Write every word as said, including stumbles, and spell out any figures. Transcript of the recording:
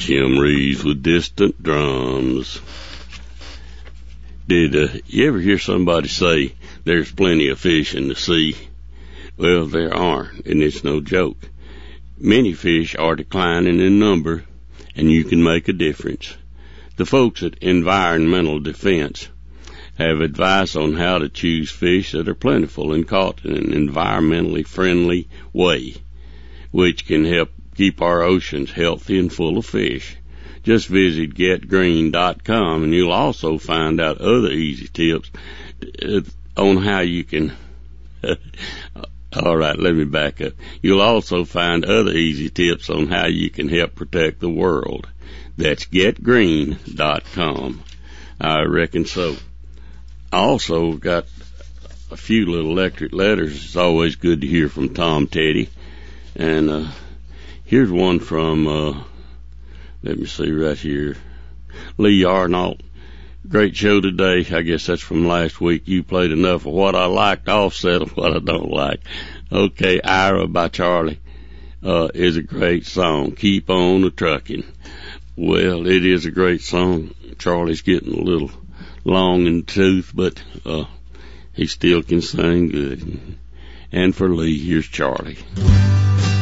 Jim Reeves with Distant Drums. Did uh, you ever hear somebody say there's plenty of fish in the sea? Well, there aren't, and it's no joke. Many fish are declining in number, and you can make a difference. The folks at Environmental Defense have advice on how to choose fish that are plentiful and caught in an environmentally friendly way, which can help keep our oceans healthy and full of fish. Just visit get green dot com, and you'll also find out other easy tips on how you can all right, let me back up. You'll also find other easy tips on how you can help protect the world. That's get green dot com. I reckon so. I also got a few little electric letters. It's always good to hear from Tom Teddy. And uh, here's one from, uh, let me see right here, Lee Arnold. Great show today. I guess that's from last week. You played enough of what I liked, offset of what I don't like. Okay, Ira by Charlie uh, is a great song. Keep on the trucking. Well, it is a great song. Charlie's getting a little long in the tooth, but uh, he still can sing good. And for Lee, here's Charlie.